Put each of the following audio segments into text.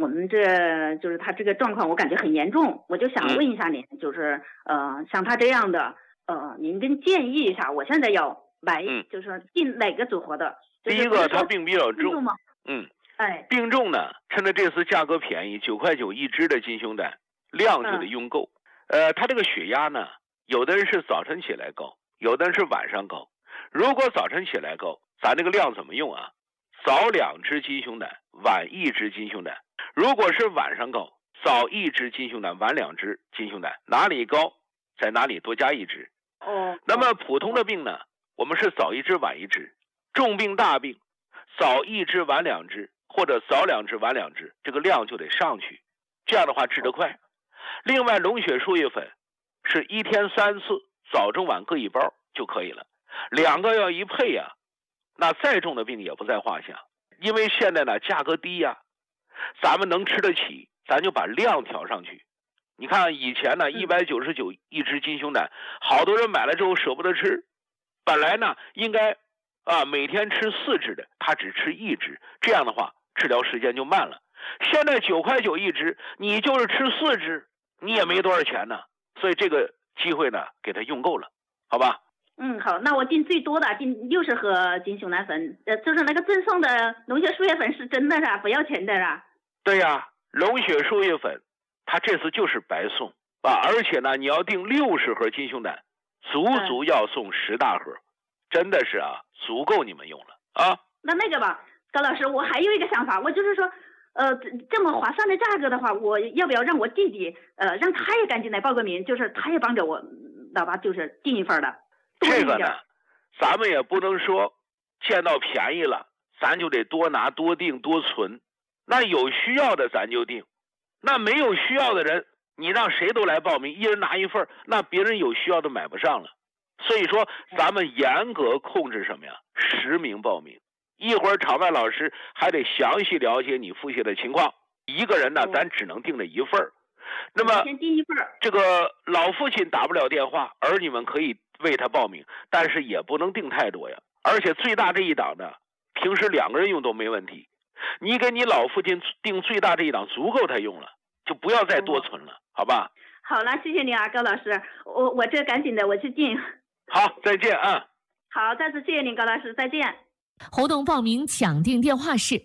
们这就是他这个状况，我感觉很严重，我就想问一下您，就是像他这样的，您跟建议一下，我现在要买，就是进哪个组合的？ 第一个，它病比较重吗？ 病重呢，趁着这次价格便宜，9块9一支的金胸胆，量就得用够。它这个血压呢，有的人是早晨起来高，有的人是晚上高。如果早晨起来高，咱这个量怎么用啊？早2支金胸胆，晚1支金胸胆。如果是晚上高，早1支金胸胆，晚2支金胸胆，哪里高在哪里多加1支。那么普通的病呢，我们是早1支晚1支。重病大病，早1支晚2支，或者早2支晚2支，这个量就得上去，这样的话治得快。另外龙血输液粉是1天3次，早中晚各1包就可以了，2个要一配啊，那再重的病也不在话下。因为现在呢价格低呀，咱们能吃得起，咱就把量调上去。你看以前呢199一支金胸胆，好多人买了之后舍不得吃，本来呢应该每天吃4支的，他只吃1支，这样的话治疗时间就慢了。现在9块9一支，你就是吃4支，你也没多少钱呢，所以这个机会呢给他用够了，好吧？ 好，那我进最多的进60盒金胸胆粉，就是那个赠送的龙血输液粉是真的是吧？不要钱的是吧？ 对呀，龙血输液粉，它这次就是白送而且呢，你要订60盒金胸胆，足要送10大盒，真的是足够你们用了啊。 那个吧，高老师，我还有一个想法，我就是说，这么划算的价格的话，我要不要让我弟弟，让他也赶紧来报个名，就是他也帮着我，老爸就是订一份的。 这个呢，咱们也不能说见到便宜了，咱就得多拿多订多存。那有需要的咱就订，那没有需要的人，你让谁都来报名，一人拿一份，那别人有需要的买不上了。所以说咱们严格控制什么呀？实名报名。一会儿场外老师还得详细了解你腹泻的情况，一个人呢咱只能订这一份。那么先订一份， 这个老父亲打不了电话，儿女们可以为他报名，但是也不能订太多呀。而且最大这一档呢，平时2个人用都没问题，你给你老父亲订最大这一档足够他用了，就不要再多存了，好吧？ 好了，谢谢你啊，高老师，我这赶紧的我去订。 好，再见啊。 好，再次谢谢您，高老师，再见。 活动报名抢订电话是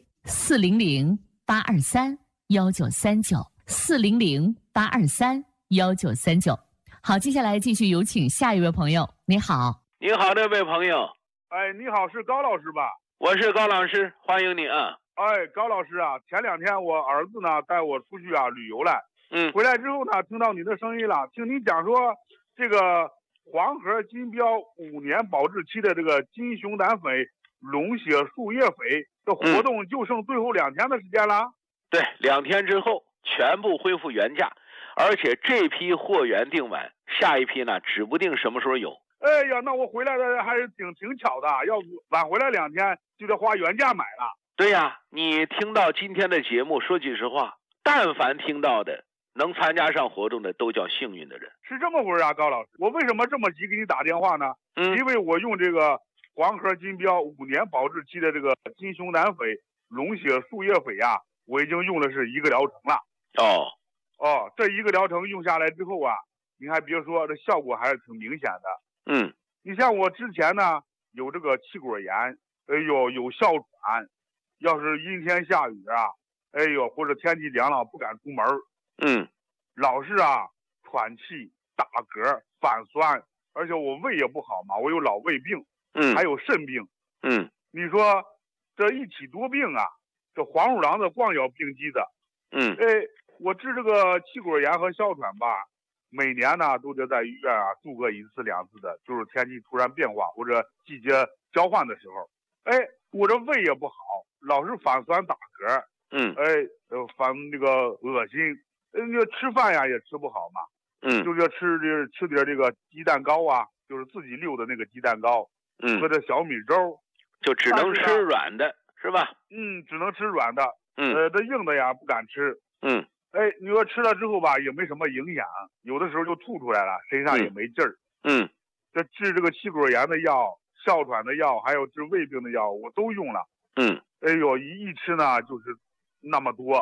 400-823-1939，400-823-1939。好，接下来继续有请下一位朋友。你好。 你好，这位朋友。 你好，是高老师吧？ 我是高老师，欢迎你啊。 高老师啊，前2天我儿子呢带我出去旅游了，回来之后呢听到你的声音了，听你讲说这个黄河金标5年保质期的这个金胸胆粉、龙血输液粉的活动就剩最后2天的时间了。 对，2天之后全部恢复原价，而且这批货源订完，下一批呢指不定什么时候有。 哎呀，那我回来的还是挺巧的，要晚回来2天就得花原价买了。 对呀，你听到今天的节目，说句实话，但凡听到的能参加上活动的都叫幸运的人。 是这么回事啊，高老师，我为什么这么急给你打电话呢？因为我用这个黄河金标5年保质期的这个金胸胆粉、龙血输液粉呀，我已经用的是1个疗程了。这1个疗程用下来之后啊，你还别说，这效果还是挺明显的。你像我之前呢有这个气管炎，有哮喘，要是阴天下雨啊，或者天气凉了不敢出门，老是喘气、打嗝、反酸，而且我胃也不好嘛，我有老胃病，还有肾病，你说这一起多病啊，这黄鼠狼子光咬病鸡子，我治这个气管炎和哮喘吧，每年呢都得在医院住个1次2次的，就是天气突然变化或者季节交换的时候，我这胃也不好，老是反酸打嗝，反这个恶心，吃饭呀也吃不好嘛，就是吃点这个鸡蛋糕啊，就是自己溜的那个鸡蛋糕，喝点小米粥， 就只能吃软的是吧？ 只能吃软的，这硬的呀不敢吃，你说吃了之后吧也没什么营养，有的时候就吐出来了，身上也没劲儿，这治这个气管炎的药、哮喘的药，还有治胃病的药我都用了，一吃呢就是那么多，后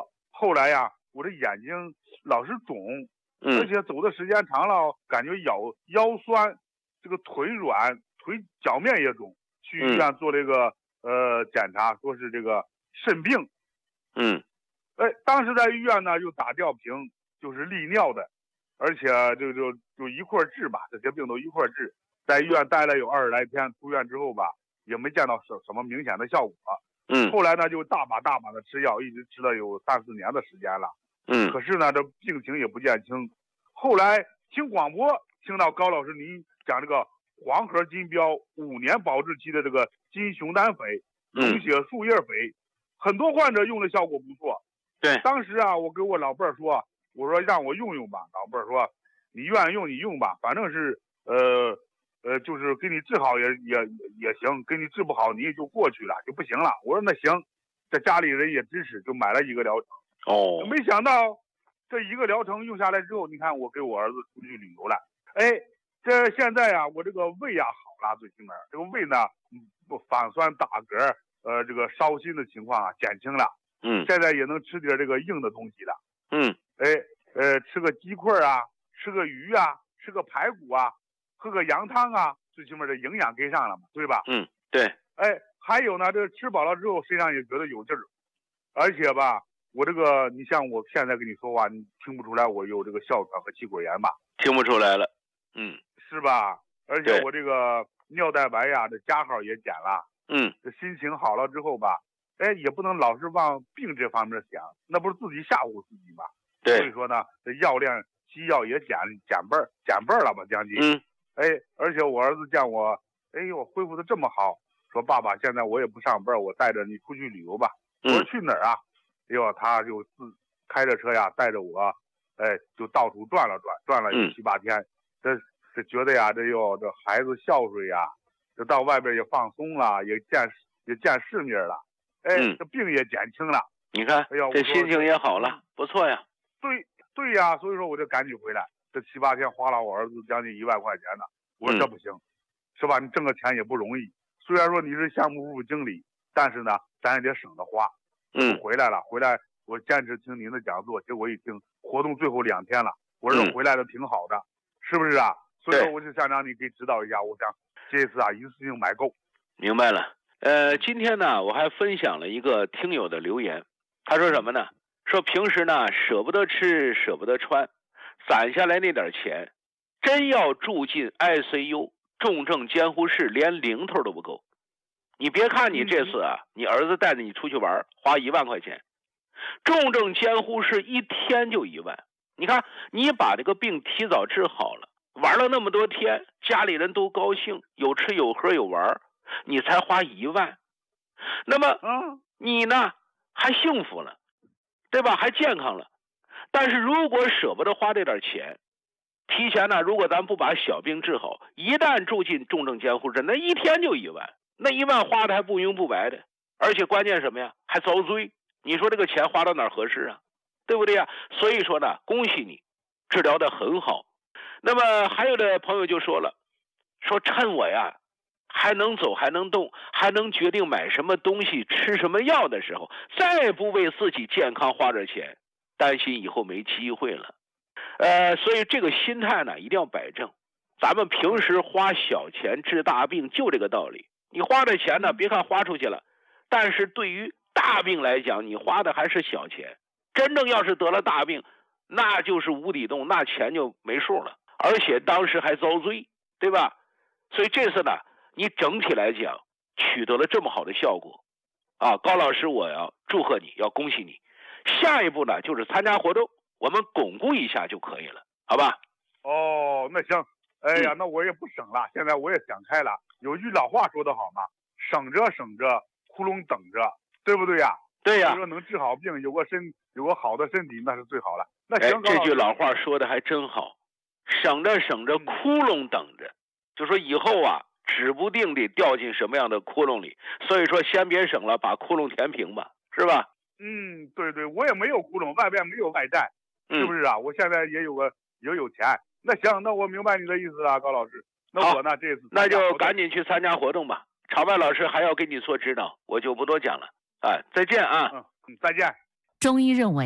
后来呀，我这眼睛老是肿，而且走的时间长了，感觉腰酸，这个腿软，腿脚面也肿。去医院做这个检查，说是这个肾病。当时在医院呢，就打吊瓶，就是利尿的，而且就一块治吧，这些病都一块治。在医院待了有20来天，出院之后吧，也没见到什么明显的效果。后来呢，就大把的吃药，一直吃了有3、4年的时间了。可是呢，这病情也不见轻。后来听广播，听到高老师您讲这个黄河金标5年保质期的这个金熊胆粉、龙血树叶粉，很多患者用的效果不错。 对， 当时啊，我跟我老伴儿说，我说让我用用吧。老伴儿说，你愿意用你用吧，反正是就是给你治好也行，给你治不好你也就过去了，就不行了。我说那行，这家里人也支持，就买了一个疗程。没想到这一个疗程用下来之后，你看我给我儿子出去旅游了。这现在啊，我这个胃啊好了，最起码这个胃呢不反酸打嗝，这个烧心的情况啊减轻了。现在也能吃点这个硬的东西了。吃个鸡块啊，吃个鱼啊，吃个排骨啊，喝个羊汤啊，最起码这营养跟上了嘛，对吧？ 对。 还有呢，这吃饱了之后，身上也觉得有劲儿，而且吧，我这个你像我现在跟你说话，你听不出来我有这个哮喘和气管炎吧？ 听不出来了。 是吧？而且我这个尿蛋白呀，这加号也减了。这心情好了之后吧，也不能老是往病这方面想，那不是自己吓唬自己吗？ 对。 所以说呢，这药量西药也减半了吧，将近。而且我儿子见我，我恢复的这么好，说爸爸，现在我也不上班，我带着你出去旅游吧。我说去哪儿啊？他就开着车呀，带着我，就到处转了有7、8天。这觉得呀，这孩子孝顺呀，这到外边也放松了，也见世面了。这病也减轻了。你看， 这心情也好了，不错呀。 对呀，所以说我就赶紧回来。这7、8天花了我儿子将近1万块钱呢。我说这不行，是吧？你挣个钱也不容易。虽然说你是项目部经理，但是呢，咱也得省着花。回来我坚持听您的讲座，结果一听活动最后2天了，我说回来的挺好的，是不是啊？所以说我就想让你给指导一下，我想这次啊一次性买够。 明白了。今天呢，我还分享了一个听友的留言，他说什么呢？说平时呢舍不得吃舍不得穿，攒下来那点钱，真要住进 ICU 重症监护室，连零头都不够。你别看你这次啊，你儿子带着你出去玩，花1万块钱，重症监护室1天就1万。你看，你把这个病提早治好了，玩了那么多天，家里人都高兴，有吃有喝有玩，你才花1万。那么你呢还幸福了，对吧？还健康了。但是如果舍不得花这点钱，提前呢，如果咱不把小病治好，一旦住进重症监护室，那1天就1万，那1万花的还不明不白的，而且关键什么呀？还遭罪。你说这个钱花到哪儿合适啊？对不对呀？所以说呢，恭喜你，治疗的很好。那么还有的朋友就说了，说趁我呀还能走还能动，还能决定买什么东西吃什么药的时候，再不为自己健康花点钱，担心以后没机会了。所以这个心态呢一定要摆正。咱们平时花小钱治大病就这个道理。你花的钱呢，别看花出去了，但是对于大病来讲，你花的还是小钱。真正要是得了大病，那就是无底洞，那钱就没数了，而且当时还遭罪，对吧？所以这次呢，你整体来讲取得了这么好的效果啊，高老师我要祝贺你，要恭喜你。下一步呢就是参加活动，我们巩固一下就可以了，好吧？ 那行。那我也不省了，现在我也想开了。有句老话说得好嘛，省着省着，窟窿等着，对不对呀？ 对呀。 说能治好病，有个好的身体，那是最好了。那行， 这句老话说的还真好，省着省着，窟窿等着，就说以后啊，指不定得掉进什么样的窟窿里。所以说，先别省了，把窟窿填平吧，是吧？ 对，我也没有窟窿，外边没有外债，是不是啊？我现在也有钱。那行，那我明白你的意思了，高老师。那我呢，这次那就赶紧去参加活动吧。场外老师还要给你做指导，我就不多讲了。再见啊。 再见。 中医认为，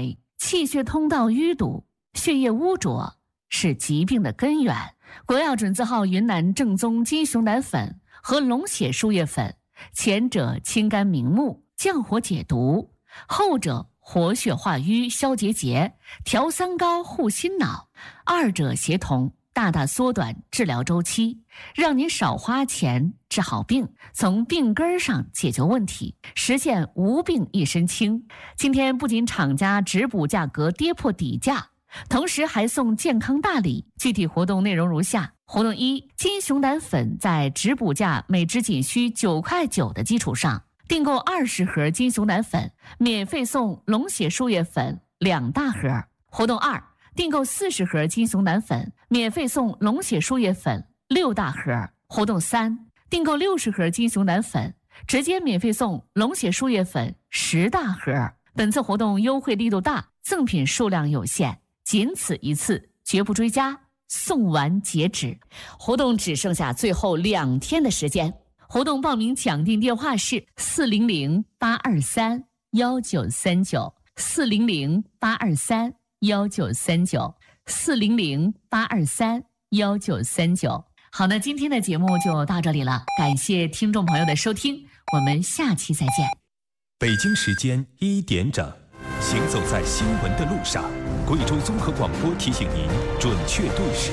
气血通道淤堵，血液污浊是疾病的根源。国药准字号云南正宗金熊胆粉和龙血输液粉，前者清肝明目、降火解毒，后者活血化瘀、消结节、调三高、护心脑，二者协同，大大缩短治疗周期，让您少花钱治好病，从病根上解决问题，实现无病一身轻。今天不仅厂家直补价格跌破底价，同时还送健康大礼。具体活动内容如下：活动一，金熊胆粉在直补价每支仅需9.9块的基础上，订购20盒金熊胆粉，免费送龙血输液粉2大盒。活动二，订购40盒金熊胆粉，免费送龙血输液粉6大盒。活动三，订购60盒金熊胆粉，直接免费送龙血输液粉10大盒。本次活动优惠力度大，赠品数量有限，仅此一次，绝不追加，送完截止。活动只剩下最后2天的时间。活动报名抢订电话是400-823-1939 400-823-1939 400-823-1939。好，那今天的节目就到这里了，感谢听众朋友的收听，我们下期再见。 北京时间1点整，行走在新闻的路上，贵州综合广播提醒您准确对时。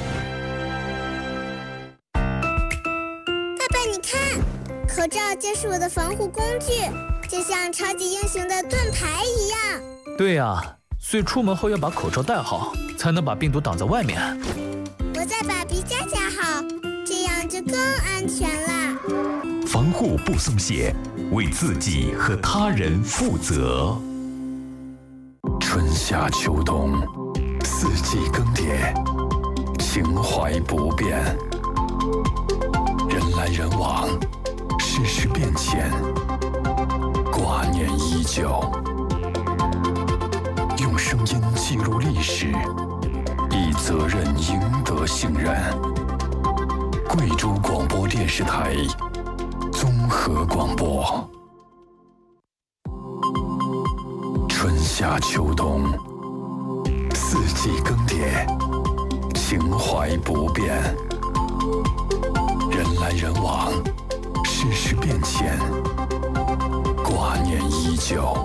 爸爸，你看，口罩就是我的防护工具，就像超级英雄的盾牌一样。 对呀，所以出门后要把口罩戴好，才能把病毒挡在外面。 我再把鼻夹夹好，这样就更安全了。 防护不松懈，为自己和他人负责。春夏秋冬，四季更迭，情怀不变。人来人往，世事变迁，挂念依旧。用声音记录历史，以责任赢得信任。贵州广播电视台综合广播。春夏秋冬，四季更迭，情怀不变。人来人往，世事变迁，挂念依旧。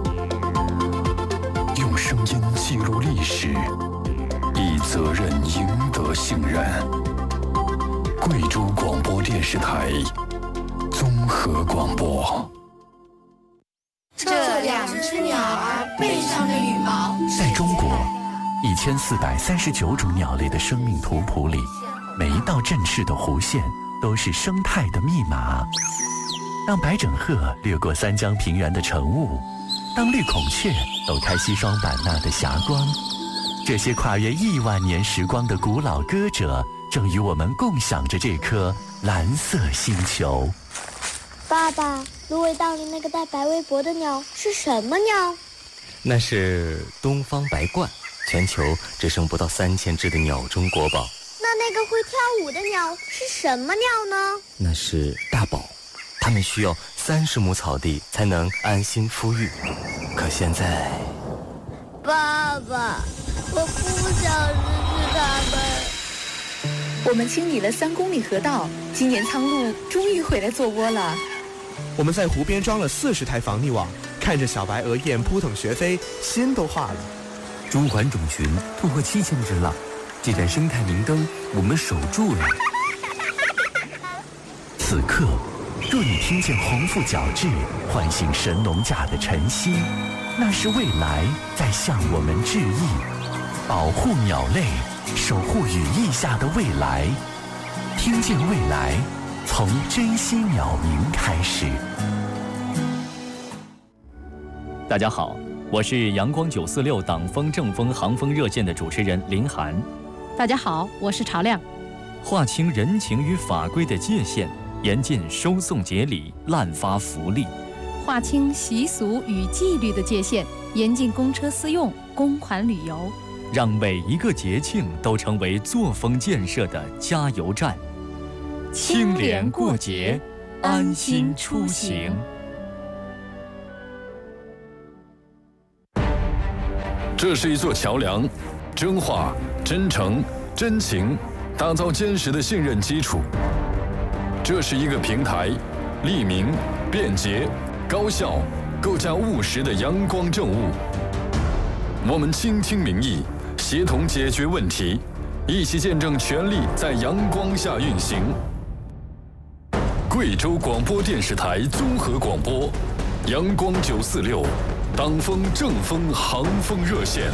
用声音记录历史，以责任赢得信任。贵州广播电视台综合广播。 这2只鸟儿背上的羽毛， 在中国1439种鸟类的生命图谱里，每一道振翅的弧线都是生态的密码。当白枕鹤掠过三江平原的晨雾，当绿孔雀抖开西双版纳的霞光，这些跨越亿万年时光的古老歌者，正与我们共享着这颗蓝色星球。 爸爸，芦苇荡里那个带白围脖的鸟是什么鸟？ 那是东方白鹳，全球只剩不到3000只的鸟中国宝。 那个会跳舞的鸟是什么鸟呢？ 那是大宝，它们需要30亩草地才能安心孵育。可现在， 爸爸，我不想失去它们。 我们清理了3公里河道，今年苍鹭终于回来做窝了。 我们在湖边装了40台防溺网，看着小白鹅雁扑腾学飞，心都化了。 中环种群突破7000只了，这盏生态明灯我们守住了。 此刻，若你听见鸿鹄角徵唤醒神农架的晨曦，那是未来在向我们致意。保护鸟类，守护羽翼下的未来，听见未来，从珍惜鸟鸣开始。 大家好，我是阳光946党风正风航风热线的主持人林涵。 大家好，我是曹亮。 划清人情与法规的界限，严禁收送节礼、滥发福利； 划清习俗与纪律的界限，严禁公车私用、公款旅游， 让每一个节庆都成为作风建设的加油站。清廉过节，安心出行。 这是一座桥梁，真话、真诚、真情，打造坚实的信任基础。这是一个平台，利民、便捷、高效，构架务实的阳光政务。我们倾听民意，协同解决问题，一起见证权力在阳光下运行。贵州广播电视台综合广播，阳光946，党风正风航风热线。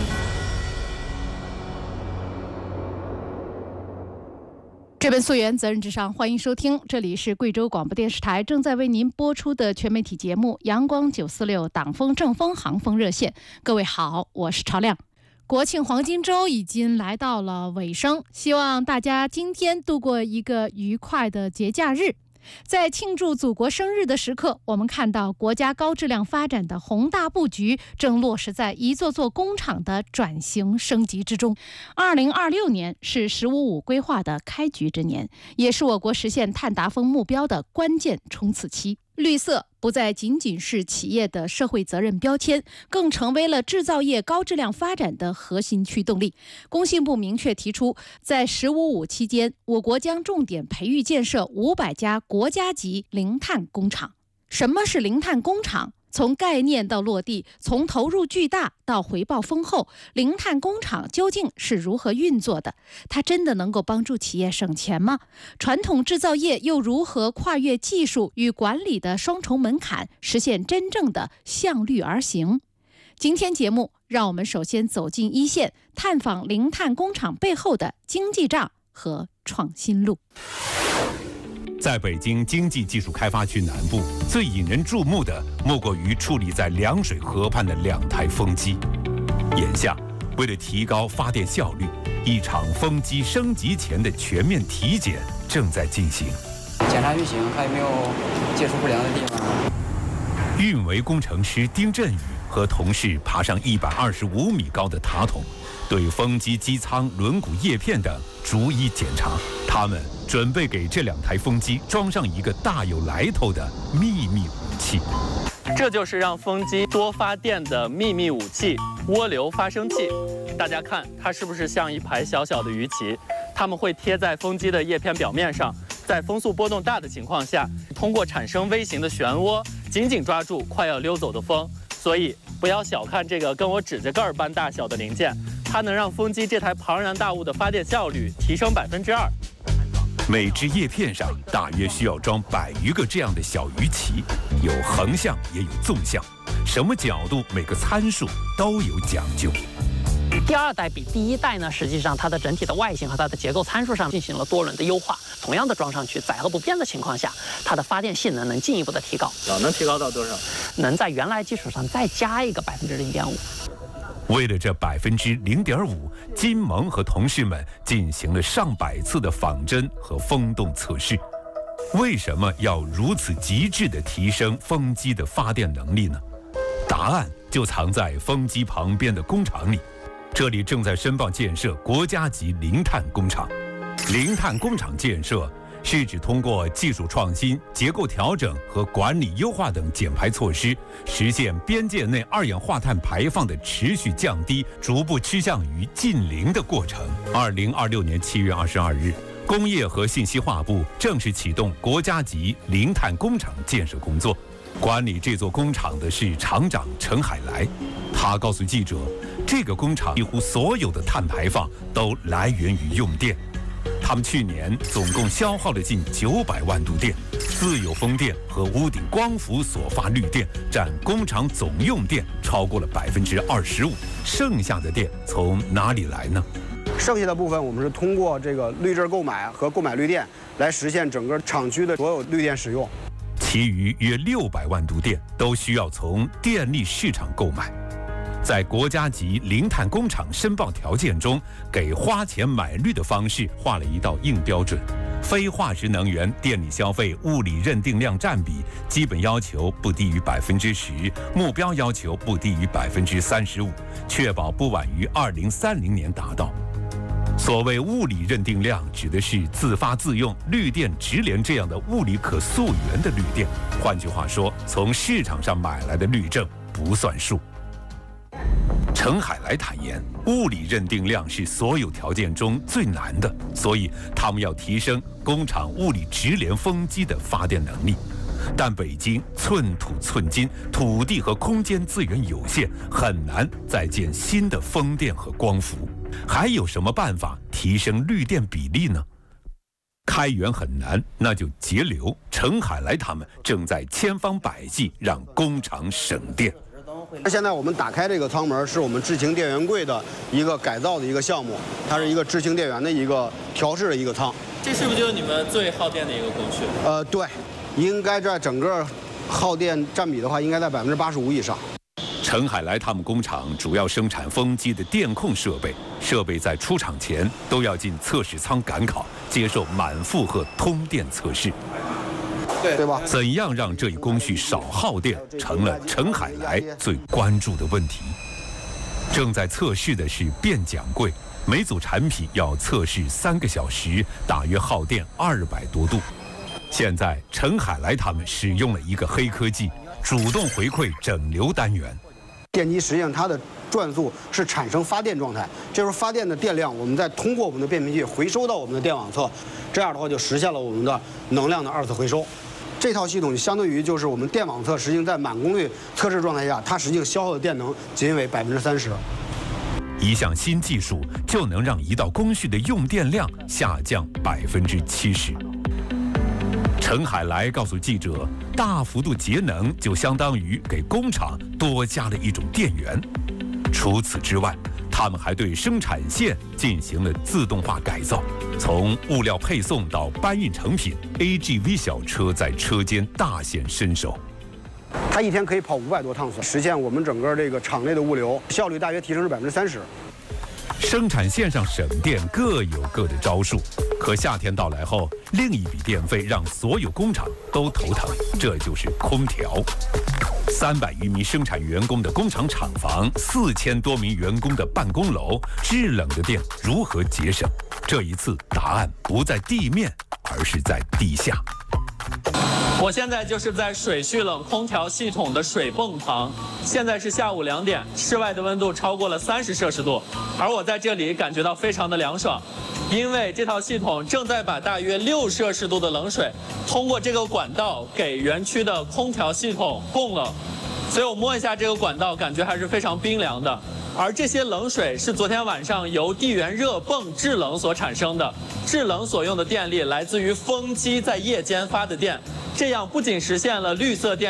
追本溯源，责任至上，欢迎收听，这里是贵州广播电视台正在为您播出的全媒体节目《阳光946党风正风航风热线》。各位好，我是朝亮。国庆黄金周已经来到了尾声，希望大家今天度过一个愉快的节假日。在庆祝祖国生日的时刻，我们看到国家高质量发展的宏大布局正落实在一座座工厂的转型升级之中。2026年是“十五五”规划的开局之年，也是我国实现碳达峰目标的关键冲刺期。绿色不再仅仅是企业的社会责任标签，更成为了制造业高质量发展的核心驱动力。工信部明确提出，在“十五五”期间，我国将重点培育建设500家国家级零碳工厂。什么是零碳工厂？从概念到落地，从投入巨大到回报丰厚，零碳工厂究竟是如何运作的？它真的能够帮助企业省钱吗？传统制造业又如何跨越技术与管理的双重门槛，实现真正的向绿而行？今天节目，让我们首先走进一线，探访零碳工厂背后的经济账和创新路。 在北京经济技术开发区南部，最引人注目的莫过于矗立在凉水河畔的2台风机。眼下，为了提高发电效率，一场风机升级前的全面体检正在进行。 检查运行还有没有接触不良的地方？ 运维工程师丁振宇和同事爬上125米高的塔筒，对风机机舱、轮毂、叶片等逐一检查。他们准备给这2台风机装上一个大有来头的秘密武器。 这就是让风机多发电的秘密武器——涡流发生器。大家看，它是不是像一排小小的鱼鳍？它们会贴在风机的叶片表面上，在风速波动大的情况下，通过产生微型的漩涡，紧紧抓住快要溜走的风。所以，不要小看这个跟我指甲盖般大小的零件，它能让风机这台庞然大物的发电效率提升2%。 每只叶片上大约需要装100余个这样的小鱼鳍，有横向也有纵向，什么角度、每个参数都有讲究。 第2代比第1代呢，实际上它的整体的外形和它的结构参数上进行了多轮的优化。同样的装上去，载荷不变的情况下，它的发电性能能进一步的提高。 能提高到多少？ 能在原来基础上再加一个0.5%。 为了这0.5%，金蒙和同事们进行了上百次的仿真和风洞测试。为什么要如此极致地提升风机的发电能力呢？答案就藏在风机旁边的工厂里。这里正在申报建设国家级零碳工厂。零碳工厂建设是指通过技术创新、结构调整和管理优化等减排措施，实现边界内2氧化碳排放的持续降低，逐步趋向于近零的过程。2026年7月22日，工业和信息化部正式启动国家级零碳工厂建设工作。管理这座工厂的是厂长陈海来，他告诉记者，这个工厂几乎所有的碳排放都来源于用电。他们去年总共消耗了近900万度电，自有风电和屋顶光伏所发绿电占工厂总用电超过了25%。剩下的电从哪里来呢？ 剩下的部分我们是通过这个绿证购买和购买绿电来实现整个厂区的所有绿电使用。 其余约600万度电都需要从电力市场购买。在国家级零碳工厂申报条件中，给花钱买绿的方式画了一道硬标准。非化石能源电力消费物理认定量占比基本要求不低于10%，目标要求不低于35%，确保不晚于2030年达到。所谓物理认定量，指的是自发自用、绿电直联这样的物理可溯源的绿电。换句话说，从市场上买来的绿证不算数。 陈海来坦言，物理认定量是所有条件中最难的，所以他们要提升工厂物理直连风机的发电能力。但北京寸土寸金，土地和空间资源有限，很难再建新的风电和光伏。还有什么办法提升绿电比例呢？开源很难，那就节流。陈海来他们正在千方百计让工厂省电。 现在我们打开这个舱门，是我们智行电源柜的一个改造的一个项目，它是一个智行电源的一个调试的一个舱。 这是不是就是你们最耗电的一个工序？ 对，应该在整个耗电占比的话，应该在85%以上。 陈海来他们工厂主要生产风机的电控设备，设备在出厂前都要进测试舱赶考，接受满负荷通电测试。 对吧？ 怎样让这一工序少耗电，成了陈海来最关注的问题。正在测试的是变桨柜，每组产品要测试3个小时，大约耗电200多度。现在陈海来他们使用了一个黑科技，主动回馈整流单元。 电机实际上它的转速是产生发电状态，这时候发电的电量，我们再通过我们的变频器回收到我们的电网侧，这样的话就实现了我们的能量的2次回收。这套系统相对于就是我们电网侧实际在满功率测试状态下，它实际消耗的电能仅为30%。 一项新技术就能让一道工序的用电量下降70%。陈海来告诉记者，大幅度节能就相当于给工厂多加了一种电源。除此之外，他们还对生产线进行了自动化改造，从物料配送到搬运成品 ，AGV 小车在车间大显身手。 它一天可以跑500多趟，实现我们整个这个厂内的物流效率大约提升是30%。 生产线上省电各有各的招数，可夏天到来后，另一笔电费让所有工厂都头疼，这就是空调。300余名生产员工的工厂厂房，4000多名员工的办公楼，制冷的电如何节省？这一次答案不在地面，而是在地下。 我现在就是在水蓄冷空调系统的水泵旁，现在是下午2点，室外的温度超过了30摄氏度，而我在这里感觉到非常的凉爽，因为这套系统正在把大约6摄氏度的冷水通过这个管道给园区的空调系统供冷，所以我摸一下这个管道，感觉还是非常冰凉的。而这些冷水是昨天晚上由地缘热泵制冷所产生的，制冷所用的电力来自于风机在夜间发的电，这样不仅实现了绿色电